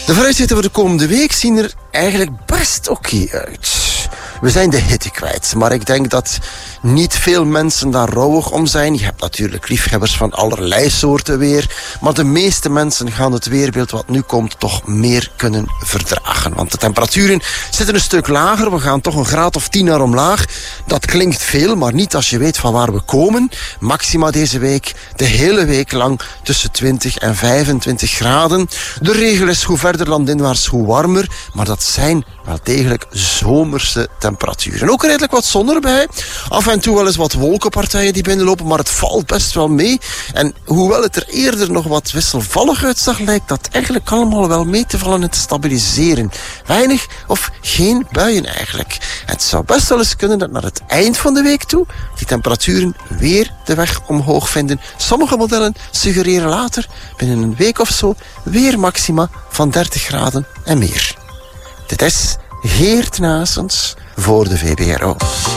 De vooruitzichten voor de komende week zien er eigenlijk best oké uit. We zijn de hitte kwijt, maar ik denk dat niet veel mensen daar rouwig om zijn. Je hebt natuurlijk liefhebbers van allerlei soorten weer, maar de meeste mensen gaan het weerbeeld wat nu komt toch meer kunnen verdragen. Want de temperaturen zitten een stuk lager, we gaan toch een graad of 10 naar omlaag. Dat klinkt veel, maar niet als je weet van waar we komen. Maxima deze week, de hele week lang tussen 20 en 25 graden. De regel is hoe verder landinwaarts, hoe warmer, maar dat zijn wel degelijk zomerse temperaturen. Ook redelijk wat zon erbij. Af en toe wel eens wat wolkenpartijen die binnenlopen, maar het valt best wel mee. En hoewel het er eerder nog wat wisselvallig uitzag, lijkt dat eigenlijk allemaal wel mee te vallen en te stabiliseren. Weinig of geen buien eigenlijk. Het zou best wel eens kunnen dat naar het eind van de week toe die temperaturen weer de weg omhoog vinden. Sommige modellen suggereren later, binnen een week of zo, weer maxima van 30 graden en meer. Dit is Geert Naessens voor de VPRO.